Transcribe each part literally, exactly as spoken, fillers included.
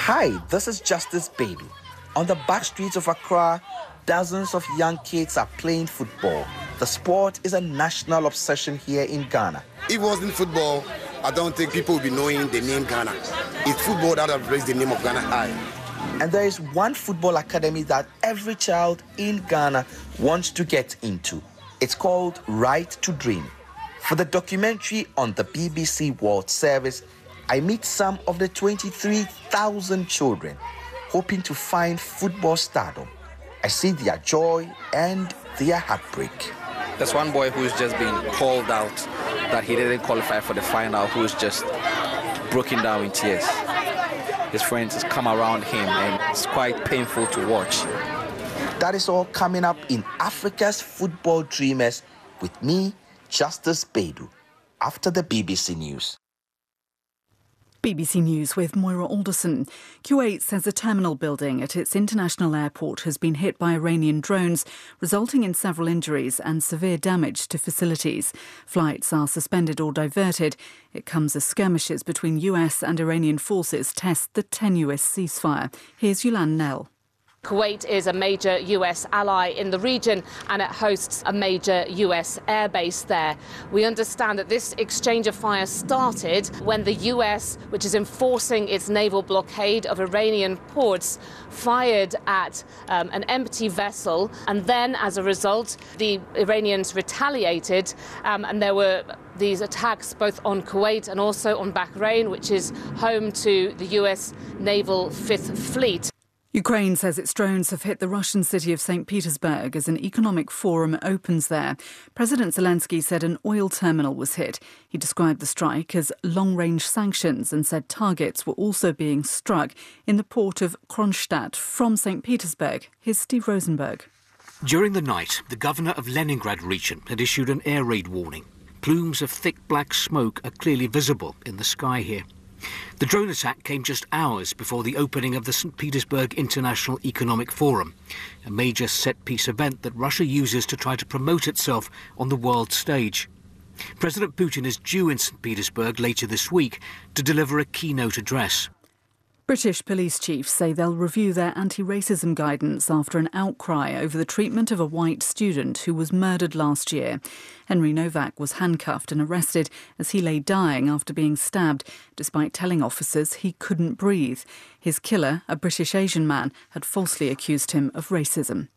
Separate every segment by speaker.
Speaker 1: Hi, this is Justice Baby. On the back streets of Accra, dozens of young kids are playing football. The sport is a national obsession here in Ghana.
Speaker 2: If it wasn't football, I don't think people would be knowing the name Ghana. It's football that has raised the name of Ghana high.
Speaker 1: And there is one football academy that every child in Ghana wants to get into. It's called Right to Dream. For the documentary on the B B C World Service, I meet some of the twenty-three thousand children hoping to find football stardom. I see their joy and their heartbreak.
Speaker 3: There's one boy who's just been called out that he didn't qualify for the final, who's just broken down in tears. His friends has come around him and it's quite painful to watch.
Speaker 1: That is all coming up in Africa's Football Dreamers with me, Justice Bedu, after the B B C News.
Speaker 4: B B C News with Moira Alderson. Kuwait says a terminal building at its international airport has been hit by Iranian drones, resulting in several injuries and severe damage to facilities. Flights are suspended or diverted. It comes as skirmishes between U S and Iranian forces test the tenuous ceasefire. Here's Yulan Nell.
Speaker 5: Kuwait is a major U S ally in the region and it hosts a major U S airbase there. We understand that this exchange of fire started when the U S, which is enforcing its naval blockade of Iranian ports, fired at um, an empty vessel, and then as a result the Iranians retaliated um, and there were these attacks both on Kuwait and also on Bahrain, which is home to the U S Naval Fifth Fleet.
Speaker 4: Ukraine says its drones have hit the Russian city of Saint Petersburg as an economic forum opens there. President Zelensky said an oil terminal was hit. He described the strike as long-range sanctions and said targets were also being struck in the port of Kronstadt from Saint Petersburg. Here's Steve Rosenberg.
Speaker 6: During the night, the governor of Leningrad region had issued an air raid warning. Plumes of thick black smoke are clearly visible in the sky here. The drone attack came just hours before the opening of the Saint Petersburg International Economic Forum, a major set-piece event that Russia uses to try to promote itself on the world stage. President Putin is due in Saint Petersburg later this week to deliver a keynote address.
Speaker 4: British police chiefs say they'll review their anti-racism guidance after an outcry over the treatment of a white student who was murdered last year. Henry Novak was handcuffed and arrested as he lay dying after being stabbed, despite telling officers he couldn't breathe. His killer, a British Asian man, had falsely accused him of racism.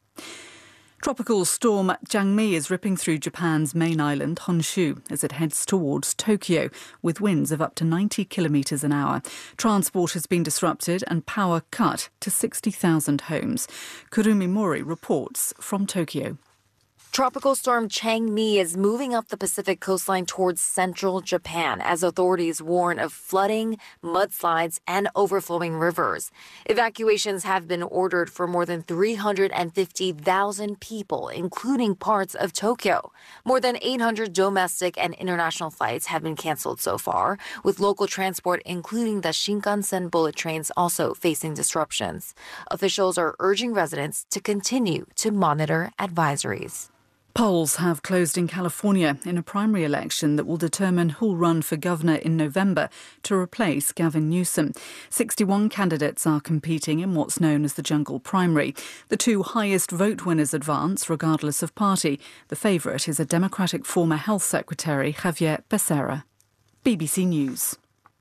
Speaker 4: Tropical storm Changmi is ripping through Japan's main island, Honshu, as it heads towards Tokyo, with winds of up to ninety kilometres an hour. Transport has been disrupted and power cut to sixty thousand homes. Kurumi Mori reports from Tokyo.
Speaker 7: Tropical storm Changmi is moving up the Pacific coastline towards central Japan as authorities warn of flooding, mudslides, and overflowing rivers. Evacuations have been ordered for more than three hundred fifty thousand people, including parts of Tokyo. More than eight hundred domestic and international flights have been canceled so far, with local transport, including the Shinkansen bullet trains, also facing disruptions. Officials are urging residents to continue to monitor advisories.
Speaker 4: Polls have closed in California in a primary election that will determine who'll run for governor in November to replace Gavin Newsom. sixty-one candidates are competing in what's known as the Jungle Primary. The two highest vote winners advance, regardless of party. The favourite is a Democratic former Health Secretary, Javier Becerra. B B C News.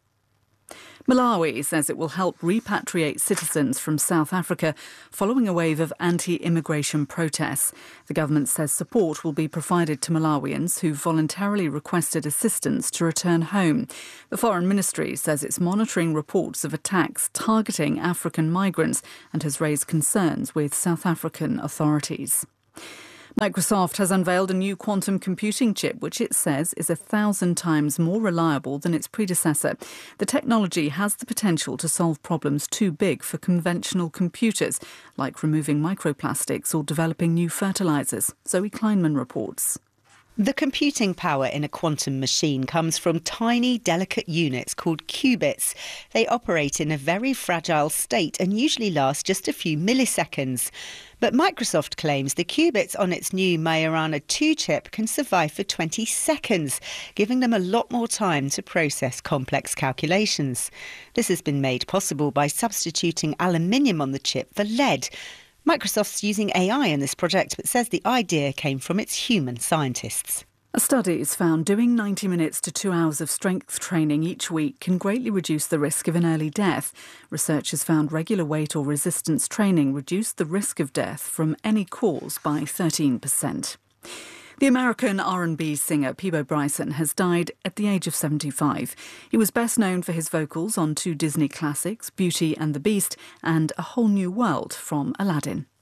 Speaker 4: Malawi says it will help repatriate citizens from South Africa following a wave of anti-immigration protests. The government says support will be provided to Malawians who voluntarily requested assistance to return home. The Foreign Ministry says it's monitoring reports of attacks targeting African migrants and has raised concerns with South African authorities. Microsoft has unveiled a new quantum computing chip, which it says is a thousand times more reliable than its predecessor. The technology has the potential to solve problems too big for conventional computers, like removing microplastics or developing new fertilizers. Zoe Kleinman reports.
Speaker 8: The computing power in a quantum machine comes from tiny, delicate units called qubits. They operate in a very fragile state and usually last just a few milliseconds. But Microsoft claims the qubits on its new Majorana two chip can survive for twenty seconds, giving them a lot more time to process complex calculations. This has been made possible by substituting aluminium on the chip for lead. Microsoft's using A I in this project, but says the idea came from its human scientists.
Speaker 4: A study has found doing ninety minutes to two hours of strength training each week can greatly reduce the risk of an early death. Researchers found regular weight or resistance training reduced the risk of death from any cause by thirteen percent. The American R and B singer Peabo Bryson has died at the age of seventy-five. He was best known for his vocals on two Disney classics, Beauty and the Beast and A Whole New World from Aladdin.